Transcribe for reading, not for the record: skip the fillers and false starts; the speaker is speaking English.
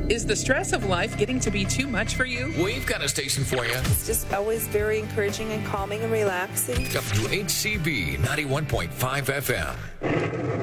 Is the stress of life getting to be too much for you? We've got a station for you. It's just always very encouraging and calming and relaxing. WHCB 91.5 FM.